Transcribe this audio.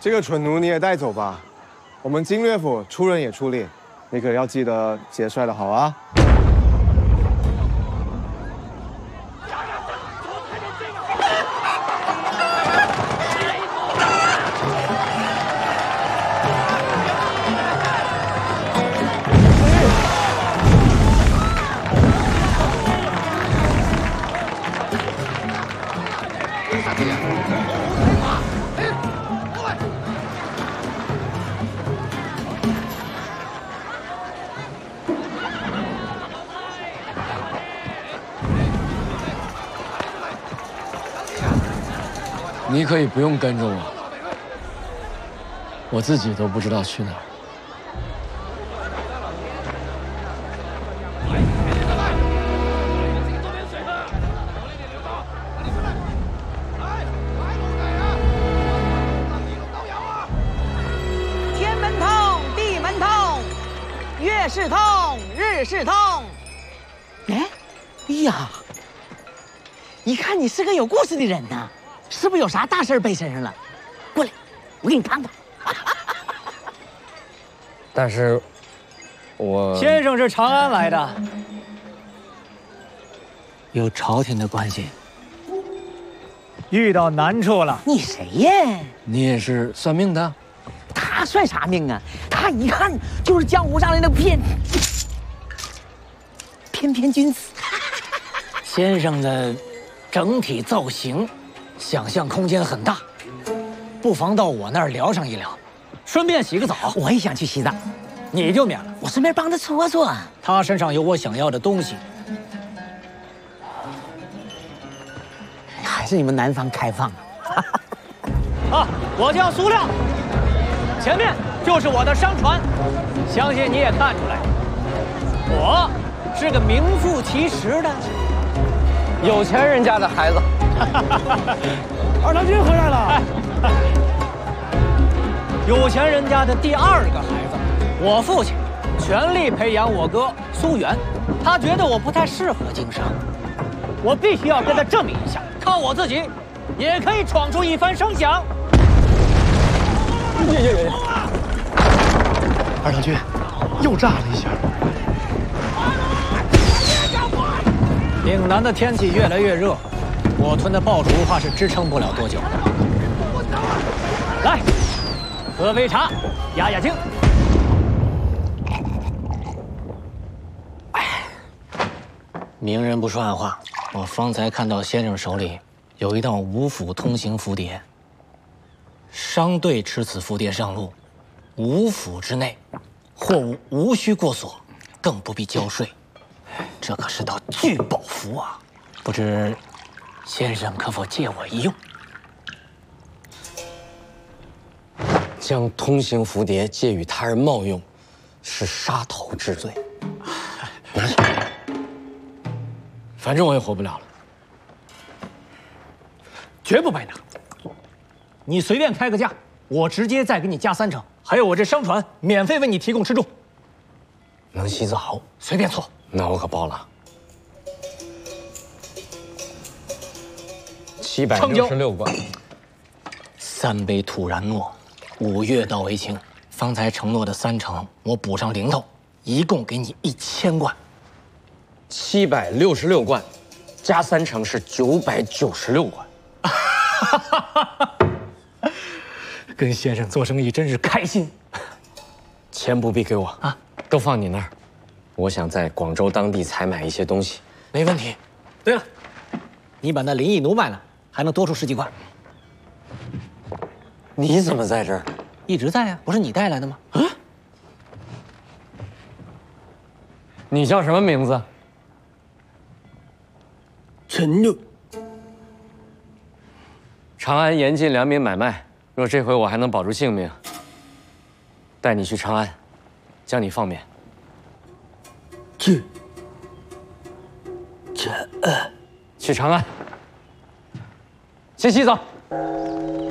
这个蠢奴你也带走吧，我们经略府出人也出力，你可要记得节帅的好啊。 你可以不用跟着我，我自己都不知道去哪儿。 天门通，地门通，月是通，日是通。哎呀，一看你是个有故事的人呐。 是不是有啥大事背身上了？过来，我给你看看。 但是， 先生是长安来的，有朝廷的关系，遇到难处了。 你谁呀？ 你也是算命的？ 他算啥命啊？他一看就是江湖上的那偏君子。 先生的整体造型。 想象空间很大，不妨到我那儿聊上一聊，顺便洗个澡。 我也想去洗澡， 你就免了。 我顺便帮他搓搓。 他身上有我想要的东西。 还是你们南方开放啊！我叫苏亮，前面就是我的商船，相信你也看出来，我是个名副其实的有钱人家的孩子。 二郎君回来了，有钱人家的第二个孩子。我父亲全力培养我哥苏元，他觉得我不太适合经商，我必须要跟他证明一下，靠我自己也可以闯出一番声响。 二郎君，又炸了一下。 岭南的天气越来越热。 我屯的爆竹怕是支撑不了多久。来，喝杯茶，压压惊。明人不说暗话，我方才看到先生手里有一道五府通行符牒，商队持此符牒上路，五府之内，货物无需过锁，更不必交税。这可是道巨宝符啊！不知。 先生可否借我一用？ 将通行符牒借与他人冒用，是杀头之罪。拿去，反正我也活不了了， 绝不白拿。你随便开个价，我直接再给你加30%，还有我这商船免费为你提供吃住。 能洗澡， 随便搓。 那我可包了。 766贯，3杯土然诺，5月到为清。方才承诺的30%，我补上零头，一共给你1000贯。766贯，加30%是996贯。 跟先生做生意真是开心。 钱不必给我啊，都放你那儿。我想在广州当地采买一些东西。 没问题。对了，你把那林毅奴卖了。 还能多出10几块。 你怎么在这儿？ 一直在呀，不是你带来的吗？啊！ 你叫什么名字？ 陈六。 长安严禁良民买卖，若这回我还能保住性命，带你去长安，将你放免。 去长安。先洗澡。